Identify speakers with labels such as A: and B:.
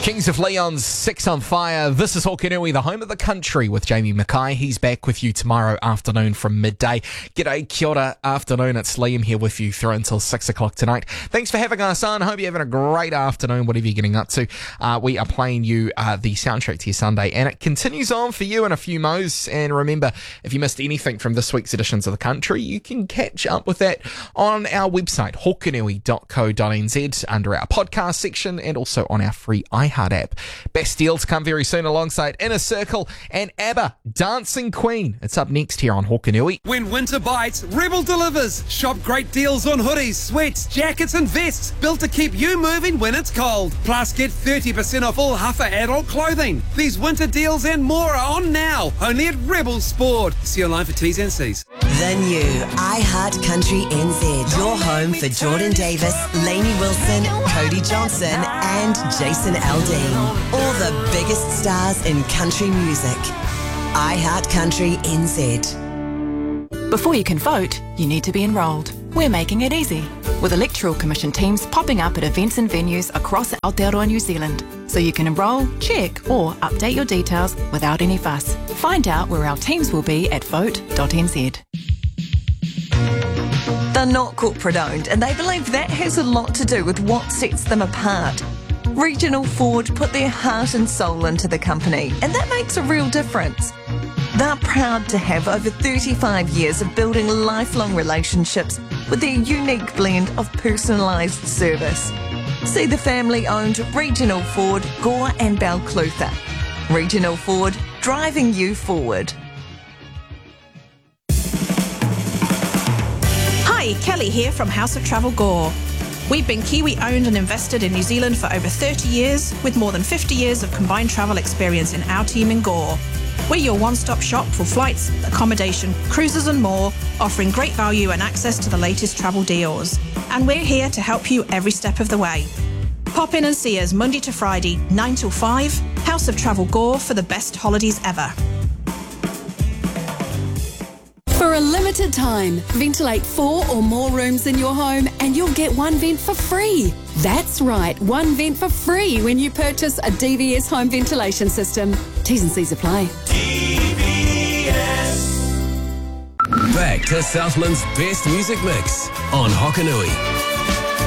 A: Kings of Leon's Sex on Fire. This is Hokanui, the home of the country, with Jamie Mackay. He's back with you tomorrow afternoon from midday. G'day, kia ora, afternoon. It's Liam here with you through until 6 o'clock tonight. Thanks for having us on. Hope you're having a great afternoon, whatever you're getting up to. We are playing you the soundtrack to your Sunday, and it continues on for you in a few mo's. And remember, if you missed anything from this week's editions of the country, you can catch up with that on our website, hokanui.co.nz, under our podcast section, and also on our free iHeart app. Bastille to come very soon alongside Inner Circle and ABBA, Dancing Queen. It's up next here on Hokanui.
B: When winter bites, Rebel delivers. Shop great deals on hoodies, sweats, jackets and vests, built to keep you moving when it's cold. Plus get 30% off all Huffer adult clothing. These winter deals and more are on now, only at Rebel Sport. See online for T's and C's.
C: The new iHeart Country NZ. Your home for Jordan Davis, Lainey Wilson, Cody Johnson and Jason Aldean. All the biggest stars in country music. iHeart Country NZ.
D: Before you can vote, you need to be enrolled. We're making it easy, with Electoral Commission teams popping up at events and venues across Aotearoa, New Zealand, so you can enrol, check or update your details without any fuss. Find out where our teams will be at vote.nz.
E: They're not corporate owned, and they believe that has a lot to do with what sets them apart. Regional Ford put their heart and soul into the company, and that makes a real difference. They're proud to have over 35 years of building lifelong relationships with their unique blend of personalised service. See the family-owned Regional Ford, Gore and Balclutha. Regional Ford, driving you forward.
F: Hi, Kelly here from House of Travel Gore. We've been Kiwi owned and invested in New Zealand for over 30 years, with more than 50 years of combined travel experience in our team in Gore. We're your one-stop shop for flights, accommodation, cruises and more, offering great value and access to the latest travel deals. And we're here to help you every step of the way. Pop in and see us Monday to Friday, 9 till 5, House of Travel Gore, for the best holidays ever.
G: For a limited time, ventilate 4 or more rooms in your home and you'll get one vent for free. That's right, one vent for free when you purchase a DVS home ventilation system. T's and C's apply.
H: DVS. Back to Southland's best music mix on Hokanui.